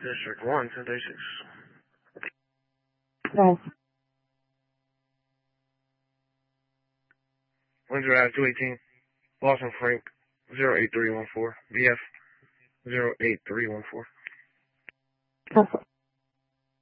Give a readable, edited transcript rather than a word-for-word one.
District 1, 1036. No. Windsor Ave 218. Lawson Frank 08314. VF 08314. Perfect.